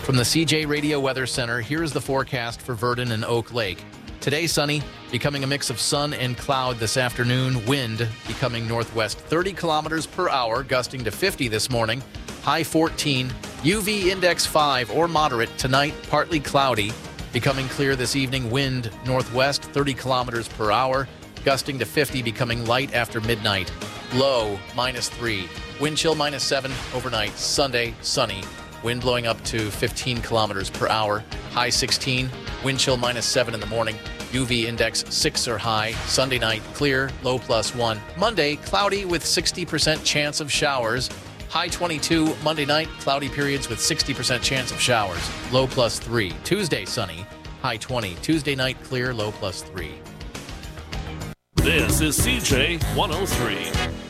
From the CJ Radio Weather Center, here's the forecast for Verdon and Oak Lake. Today, sunny, becoming a mix of sun and cloud this afternoon. Wind becoming northwest 30 kilometers per hour, gusting to 50 this morning. High 14. UV index 5 or moderate tonight, partly cloudy. Becoming clear this evening. Wind northwest 30 kilometers per hour, gusting to 50, becoming light after midnight. Low -3. Wind chill -7 overnight. Sunday, sunny. Wind blowing up to 15 kilometers per hour. High 16. Wind chill -7 in the morning. UV index 6 or high. Sunday night, clear, low +1. Monday, cloudy with 60% chance of showers. High 22. Monday night, cloudy periods with 60% chance of showers. Low +3. Tuesday, sunny. High 20. Tuesday night, clear, low +3. This is CJ 103.